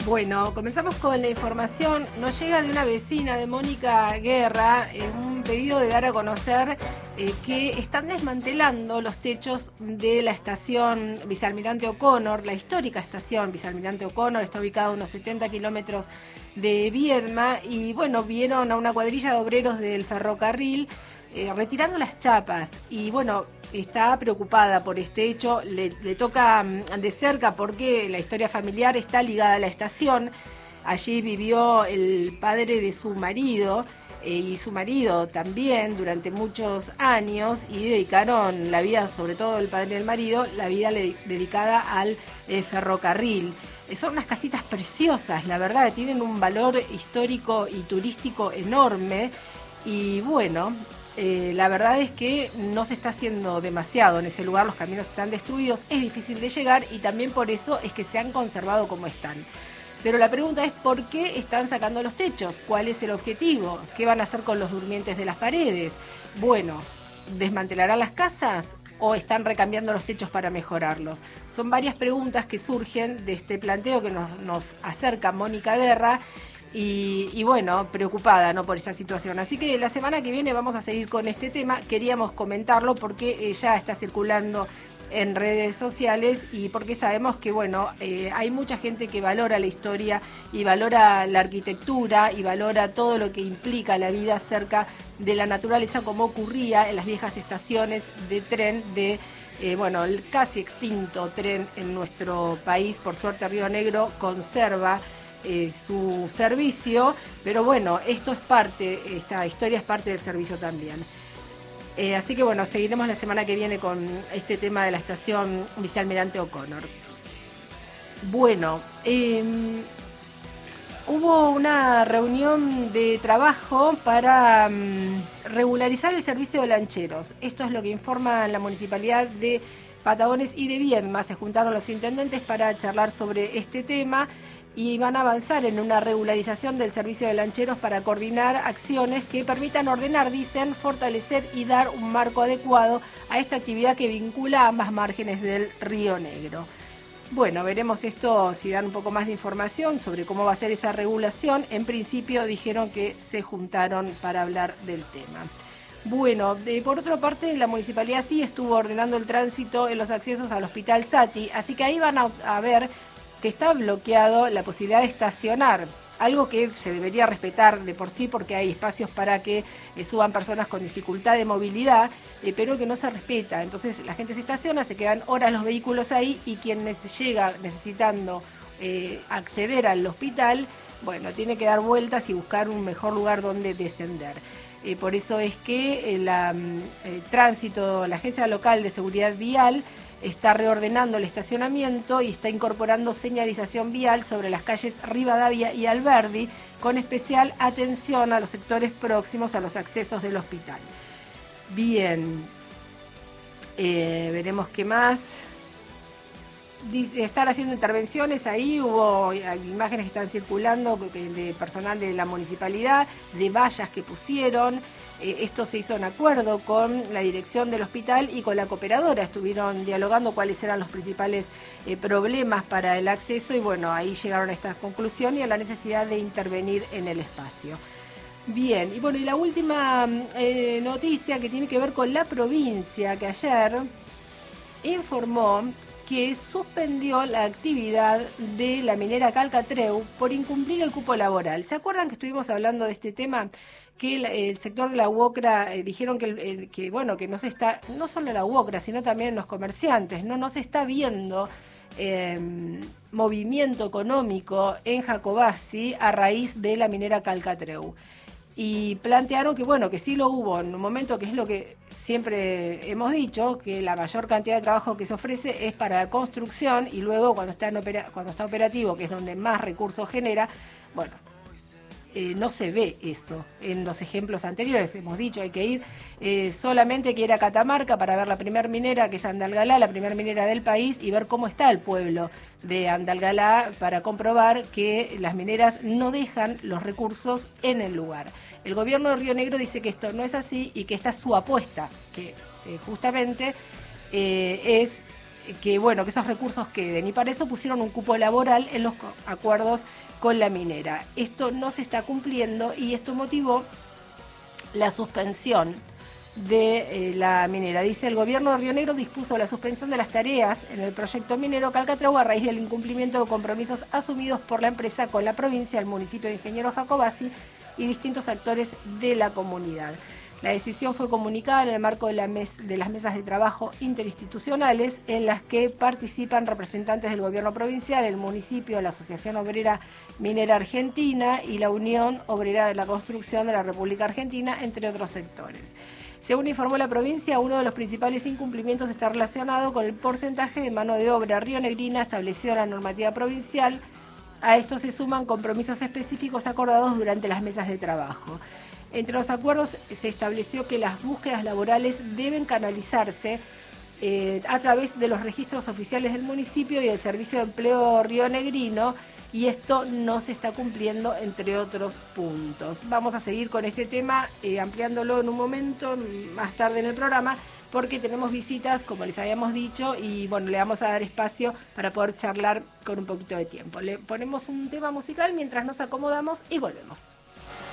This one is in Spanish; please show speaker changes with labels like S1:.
S1: Bueno, comenzamos con la información. Nos llega de una vecina de Mónica Guerra un pedido de dar a conocer que están desmantelando los techos de la estación Vicealmirante O'Connor. La histórica estación Vicealmirante O'Connor está ubicada a unos 70 kilómetros de Viedma y bueno, vieron a una cuadrilla de obreros del ferrocarril retirando las chapas y bueno, está preocupada por este hecho, le toca de cerca porque la historia familiar está ligada a la estación. Allí vivió el padre de su marido y su marido también durante muchos años y dedicaron la vida, sobre todo el padre del marido, la vida dedicada al ferrocarril. Son unas casitas preciosas, la verdad, tienen un valor histórico y turístico enorme y bueno, la verdad es que no se está haciendo demasiado en ese lugar, los caminos están destruidos, es difícil de llegar y también por eso es que se han conservado como están. Pero la pregunta es ¿por qué están sacando los techos? ¿Cuál es el objetivo? ¿Qué van a hacer con los durmientes de las paredes? Bueno, ¿desmantelarán las casas o están recambiando los techos para mejorarlos? Son varias preguntas que surgen de este planteo que nos acerca Mónica Guerra. Y bueno, preocupada, ¿no?, por esa situación. Así que la semana que viene vamos a seguir con este tema. Queríamos comentarlo porque ya está circulando en redes sociales y porque sabemos que, bueno, hay mucha gente que valora la historia y valora la arquitectura y valora todo lo que implica la vida cerca de la naturaleza, como ocurría en las viejas estaciones de tren de... bueno, el casi extinto tren en nuestro país. Por suerte Río Negro conserva su servicio, pero bueno, esto es parte, esta historia es parte del servicio también. Así que bueno, seguiremos la semana que viene con este tema de la estación Vicealmirante O'Connor. Bueno, hubo una reunión de trabajo para regularizar el servicio de lancheros. Esto es lo que informa la Municipalidad de Patagones y de Viedma. Se juntaron los intendentes para charlar sobre este tema y van a avanzar en una regularización del servicio de lancheros para coordinar acciones que permitan ordenar, dicen, fortalecer y dar un marco adecuado a esta actividad que vincula ambas márgenes del Río Negro. Bueno, veremos esto, si dan un poco más de información sobre cómo va a ser esa regulación. En principio dijeron que se juntaron para hablar del tema. Bueno, por otra parte, la municipalidad sí estuvo ordenando el tránsito en los accesos al Hospital Sati, así que ahí van a ver que está bloqueado la posibilidad de estacionar, algo que se debería respetar de por sí porque hay espacios para que suban personas con dificultad de movilidad, pero que no se respeta. Entonces la gente se estaciona, se quedan horas los vehículos ahí y quien llega necesitando acceder al hospital, bueno, tiene que dar vueltas y buscar un mejor lugar donde descender. Por eso es que el tránsito, la Agencia Local de Seguridad Vial está reordenando el estacionamiento y está incorporando señalización vial sobre las calles Rivadavia y Alberdi, con especial atención a los sectores próximos a los accesos del hospital. Bien, veremos qué más. Están haciendo intervenciones ahí, hubo imágenes que están circulando de personal de la municipalidad, de vallas que pusieron. Esto se hizo en acuerdo con la dirección del hospital y con la cooperadora. Estuvieron dialogando cuáles eran los principales problemas para el acceso y bueno, ahí llegaron a esta conclusión y a la necesidad de intervenir en el espacio. Bien, y bueno, y la última noticia que tiene que ver con la provincia, que ayer informó que suspendió la actividad de la minera Calcatreu por incumplir el cupo laboral. ¿Se acuerdan que estuvimos hablando de este tema? Que el sector de la UOCRA dijeron que bueno, que no se está, no solo la UOCRA, sino también los comerciantes, no se está viendo movimiento económico en Jacobasi a raíz de la minera Calcatreu. Y plantearon que bueno, que sí lo hubo en un momento, que es lo que siempre hemos dicho, que la mayor cantidad de trabajo que se ofrece es para la construcción y luego cuando está operativo, que es donde más recursos genera, bueno, no se ve eso. En los ejemplos anteriores hemos dicho, hay que ir solamente que ir a Catamarca para ver la primer minera, que es Andalgalá, la primer minera del país, y ver cómo está el pueblo de Andalgalá para comprobar que las mineras no dejan los recursos en el lugar. El gobierno de Río Negro dice que esto no es así y que esta es su apuesta, que justamente es que esos recursos queden, y para eso pusieron un cupo laboral en los acuerdos con la minera. Esto no se está cumpliendo y esto motivó la suspensión de la minera. Dice: el gobierno de Río Negro dispuso la suspensión de las tareas en el proyecto minero Calcatrau a raíz del incumplimiento de compromisos asumidos por la empresa con la provincia, el municipio de Ingeniero Jacobasi y distintos actores de la comunidad. La decisión fue comunicada en el marco de las mesas de trabajo interinstitucionales en las que participan representantes del gobierno provincial, el municipio, la Asociación Obrera Minera Argentina y la Unión Obrera de la Construcción de la República Argentina, entre otros sectores. Según informó la provincia, uno de los principales incumplimientos está relacionado con el porcentaje de mano de obra rionegrina establecido en la normativa provincial. A esto se suman compromisos específicos acordados durante las mesas de trabajo. Entre los acuerdos se estableció que las búsquedas laborales deben canalizarse a través de los registros oficiales del municipio y el Servicio de Empleo rionegrino, y esto no se está cumpliendo, entre otros puntos. Vamos a seguir con este tema, ampliándolo en un momento, más tarde en el programa, porque tenemos visitas, como les habíamos dicho, y le vamos a dar espacio para poder charlar con un poquito de tiempo. Le ponemos un tema musical mientras nos acomodamos y volvemos.